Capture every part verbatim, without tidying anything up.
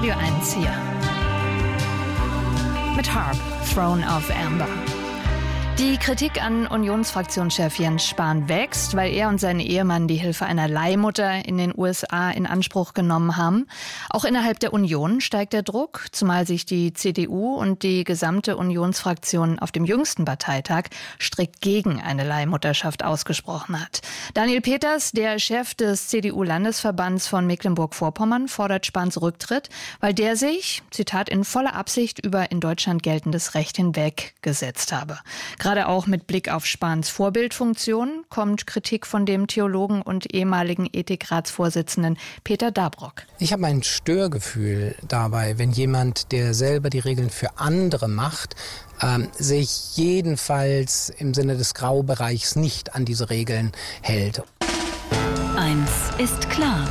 Radio eins hier. Mit Harp, Throne of Amber. Die Kritik an Unionsfraktionschef Jens Spahn wächst, weil er und sein Ehemann die Hilfe einer Leihmutter in den U S A in Anspruch genommen haben. Auch innerhalb der Union steigt der Druck, zumal sich die C D U und die gesamte Unionsfraktion auf dem jüngsten Parteitag strikt gegen eine Leihmutterschaft ausgesprochen hat. Daniel Peters, der Chef des C D U-Landesverbands von Mecklenburg-Vorpommern, fordert Spahns Rücktritt, weil der sich, Zitat, in voller Absicht über in Deutschland geltendes Recht hinweggesetzt habe. Gerade auch mit Blick auf Spahns Vorbildfunktion kommt Kritik von dem Theologen und ehemaligen Ethikratsvorsitzenden Peter Dabrock. Ich habe ein Störgefühl dabei, wenn jemand, der selber die Regeln für andere macht, ähm, sich jedenfalls im Sinne des Graubereichs nicht an diese Regeln hält. Eins ist klar.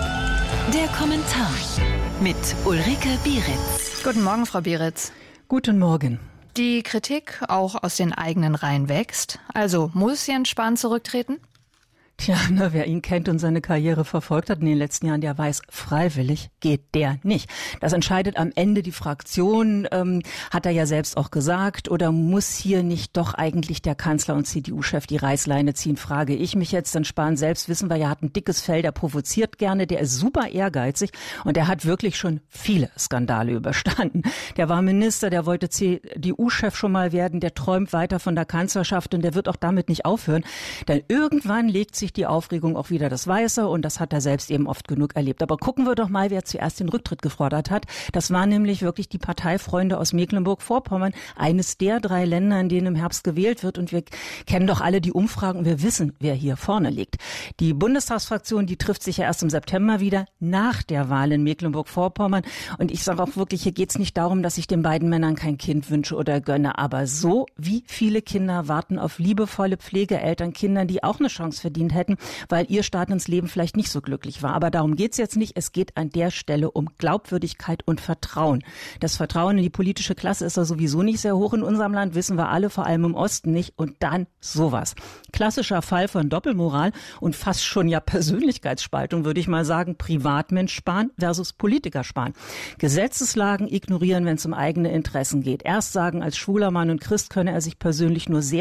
Der Kommentar mit Ulrike Bieritz. Guten Morgen, Frau Bieritz. Guten Morgen. Die Kritik auch aus den eigenen Reihen wächst. Also muss Jens Spahn zurücktreten? Tja, na, wer ihn kennt und seine Karriere verfolgt hat in den letzten Jahren, der weiß, freiwillig geht der nicht. Das entscheidet am Ende die Fraktion, ähm, hat er ja selbst auch gesagt. Oder muss hier nicht doch eigentlich der Kanzler und C D U-Chef die Reißleine ziehen, frage ich mich jetzt. Denn Spahn selbst, wissen wir, er hat ein dickes Fell, der provoziert gerne, der ist super ehrgeizig und der hat wirklich schon viele Skandale überstanden. Der war Minister, der wollte C D U-Chef schon mal werden, der träumt weiter von der Kanzlerschaft und der wird auch damit nicht aufhören. Denn irgendwann legt sich die Aufregung auch wieder das Weiße und das hat er selbst eben oft genug erlebt. Aber gucken wir doch mal, wer zuerst den Rücktritt gefordert hat. Das waren nämlich wirklich die Parteifreunde aus Mecklenburg-Vorpommern, eines der drei Länder, in denen im Herbst gewählt wird. Und wir kennen doch alle die Umfragen und wir wissen, wer hier vorne liegt. Die Bundestagsfraktion, die trifft sich ja erst im September wieder nach der Wahl in Mecklenburg-Vorpommern. Und ich sage auch wirklich, hier geht es nicht darum, dass ich den beiden Männern kein Kind wünsche oder gönne. Aber so wie viele Kinder warten auf liebevolle Pflegeeltern, Kindern, die auch eine Chance verdient hätten, weil ihr Start ins Leben vielleicht nicht so glücklich war. Aber darum geht's jetzt nicht. Es geht an der Stelle um Glaubwürdigkeit und Vertrauen. Das Vertrauen in die politische Klasse ist ja sowieso nicht sehr hoch in unserem Land, wissen wir alle, vor allem im Osten nicht. Und dann sowas. Klassischer Fall von Doppelmoral und fast schon ja Persönlichkeitsspaltung, würde ich mal sagen. Privatmensch Spahn versus Politiker Spahn. Gesetzeslagen ignorieren, wenn es um eigene Interessen geht. Erst sagen, als schwuler Mann und Christ könne er sich persönlich nur sehr